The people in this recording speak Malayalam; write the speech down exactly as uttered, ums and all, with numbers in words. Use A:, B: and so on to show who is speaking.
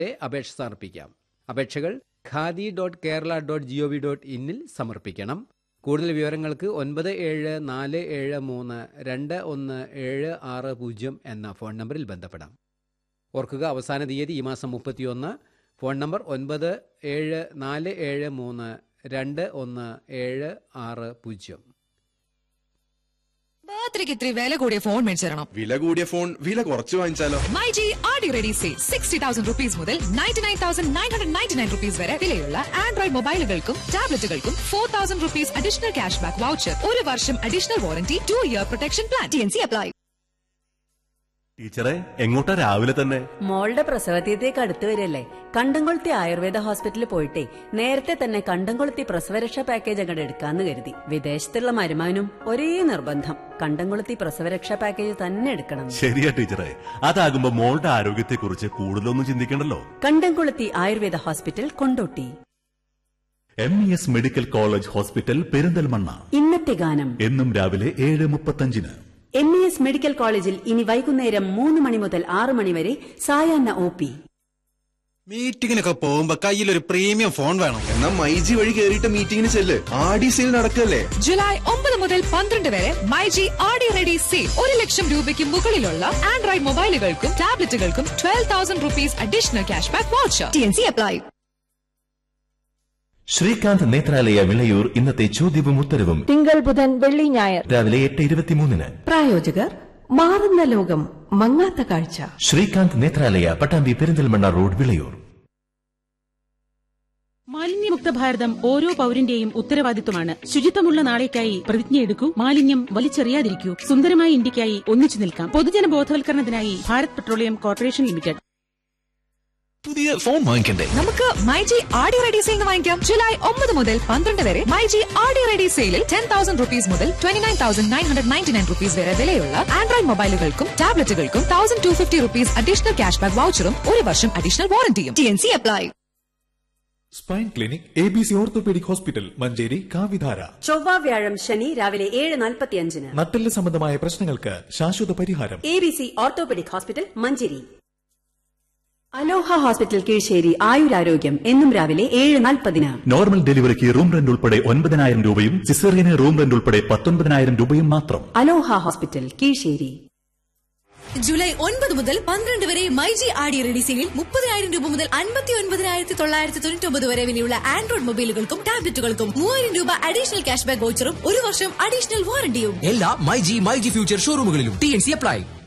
A: അപേക്ഷ സമർപ്പിക്കാം. അപേക്ഷകൾ khadi dot Kerala dot G O V dot ഇന്നിൽ സമർപ്പിക്കണം. കൂടുതൽ വിവരങ്ങൾക്ക് ഒൻപത് ഏഴ് നാല് ഏഴ് മൂന്ന് രണ്ട് ഒന്ന് ഏഴ് ആറ് പൂജ്യം എന്ന ഫോൺ നമ്പറിൽ ബന്ധപ്പെടാം. ഓർക്കുക, അവസാന തീയതി ഈ മാസം മുപ്പത്തിയൊന്ന്. ഫോൺ നമ്പർ ഒൻപത് ഏഴ് നാല് ഏഴ് മൂന്ന് രണ്ട് ഒന്ന് ഏഴ് ആറ് പൂജ്യം.
B: ബർത്ത്ഡേക്ക് ഇത്തിരി വില കൂടിയ ഫോൺ മേടിച്ചു തരണം.
C: വില കൂടിയ ഫോൺ വില കുറച്ച് വാങ്ങിച്ചാലോ?
B: മൈജി ആടി ready say sixty thousand rupees മുതൽ ninety nine thousand nine hundred ninety nine rupees വരെ വിലയുള്ള Android മൊബൈലുകൾക്കും ടാബ്ലറ്റുകൾക്കും four thousand rupees additional cash back voucher, ഒരു വർഷം additional warranty, two year protection plan. T N C apply.
D: ടീച്ചറെ, എങ്ങോട്ടാ രാവിലെ തന്നെ?
E: മോളുടെ പ്രസവതീയത്തേക്ക് അടുത്ത് വരില്ലേ. കണ്ടംകൊളുത്തി ആയുർവേദ ഹോസ്പിറ്റലിൽ പോയിട്ടേ നേരത്തെ തന്നെ കണ്ടംകൊളുത്തി പ്രസവരക്ഷാ പാക്കേജ് അങ്ങോട്ട് എടുക്കാന്ന് കരുതി. വിദേശത്തുള്ള മരുമാനും ഒരേ നിർബന്ധം, കണ്ടംകൊളുത്തി പ്രസവരക്ഷാ പാക്കേജ് തന്നെ എടുക്കണം.
D: ശരിയാ ടീച്ചറെ, അതാകുമ്പോ മോളുടെ ആരോഗ്യത്തെ കുറിച്ച് കൂടുതലൊന്നും ചിന്തിക്കണ്ടല്ലോ.
E: Kandamkoluthi Ayurveda hospital, Kondotty.
D: M E S medical college hospital, Perinthalmanna.
E: ഇന്നത്തെ ഗാനം
D: എന്നും രാവിലെ ഏഴ് മുപ്പത്തഞ്ചിന്.
E: എം ഇ എസ് മെഡിക്കൽ കോളേജിൽ ഇനി വൈകുന്നേരം മൂന്ന് മണി മുതൽ ആറ് മണി വരെ സായാഹ്ന ഒ പി.
F: മീറ്റിങ്ങിനൊക്കെ പോകുമ്പോ കയ്യിലൊരു പ്രീമിയം ഫോൺ വേണം.
C: എന്നാ മൈജി വഴി കേറിയിട്ട് മീറ്റിംഗിന് ചെല്ല്. ആടി സെയിൽ നടക്കല്ലേ.
B: ജൂലൈ ഒമ്പത് മുതൽ പന്ത്രണ്ട് വരെ മൈജി ആടി റെഡി സെയിൽ. ഒരു ലക്ഷം രൂപയ്ക്ക് മുകളിലുള്ള Android മൊബൈലുകൾക്കും ടാബ്ലറ്റുകൾക്കും twelve thousand rupees additional cash back voucher. T N C apply.
G: Srikanth Nethralaya Vilayur ഇന്നത്തെ ചോദ്യവും ഉത്തരവും
H: തിങ്കൾ ബുധൻ വെള്ളി ഞായർ
G: രാവിലെ എട്ട് ഇരുപത്തിമൂന്നിന്.
H: പ്രായോജകർ മാറുന്ന ലോകം, മങ്ങാത്ത കാഴ്ച.
G: ശ്രീകാന്ത് നേത്രാലയ, പട്ടാമ്പി, പെരിന്തൽമണ്ണ റോഡ്, വിളയൂർ.
I: മാലിന്യമുക്ത ഭാരതം ഓരോ പൌരന്റെയും ഉത്തരവാദിത്വമാണ്. ശുചിത്വമുള്ള നാളേക്കായി പ്രതിജ്ഞയെടുക്കൂ. മാലിന്യം വലിച്ചെറിയാതിരിക്കൂ. സുന്ദരമായ ഇന്ത്യക്കായി ഒന്നിച്ചു നിൽക്കാം. പൊതുജന ബോധവൽക്കരണത്തിനായി ഭാരത് പെട്രോളിയം കോർപ്പറേഷൻ ലിമിറ്റഡ്.
F: പുതിയ ഫോൺ വാങ്ങിക്കണ്ടേ?
B: നമുക്ക് മൈജി ആടി റെഡി സെയിൽ വാങ്ങിക്കാം. ജൂലൈ ഒമ്പത് മുതൽ പന്ത്രണ്ട് വരെ മൈജി ആടി റെഡി സെയിലിൽ ടെൻ തൗസൻഡ് റുപ്പീസ് മുതൽ twenty nine thousand nine hundred ninety nine rupees വരെ വിലയുള്ള Android മൊബൈലുകൾക്കും ടാബ്ലറ്റുകൾക്കും thousand two fifty rupees additional cash back വൗച്ചറും, ഒരു വർഷം additional വാറന്റിയും. T N C apply.
J: Spine clinic, A B C orthopaedic hospital, Manjeri, കാവിധാര.
E: ചൊവ്വ വ്യാഴം ശനി രാവിലെ ഏഴ് നാൽപ്പത്തിയഞ്ചിന്.
J: നട്ടെല്ല് സംബന്ധമായ പ്രശ്നങ്ങൾക്ക് ശാശ്വത പരിഹാരം.
E: A B C orthopaedic hospital, Manjeri. Aloha hospital, Kizhisseri. ആയുരാരോഗ്യം എന്നും രാവിലെ ഏഴ് നാൽപ്പതിന്.
D: നോർമൽ ഡെലിവറിക്ക് റൂം റെന്റ് ഉൾപ്പെടെ ഒൻപതിനായിരം രൂപയും സിസേറിയന് റൂം റെന്റ് ഉൾപ്പെടെ പത്തൊൻപതിനായിരം രൂപയും മാത്രം.
E: അലോഹ ഹോസ്പിറ്റൽ, കീഴ്ശേരി.
B: ജൂലൈ ഒൻപത് മുതൽ പന്ത്രണ്ട് വരെ മൈജി ആടി റെഡി സെയിലിൽ മുപ്പതിനായിരം രൂപ മുതൽ അൻപത്തി ഒൻപതിനായിരത്തി തൊള്ളായിരത്തി തൊണ്ണൂറ്റി ഒമ്പത് വരെ വിലയുള്ള ആൻഡ്രോയിഡ് മൊബൈലുകൾക്കും ടാബ്ലറ്റുകൾക്കും മൂവായിരം രൂപ അഡീഷണൽ ക്യാഷ് ബാക്ക് വൗച്ചറും, ഒരു വർഷം അഡീഷണൽ വാറന്റിയും.
F: എല്ലാ myG myG future ഷോറൂമുകളിലും. T N C apply.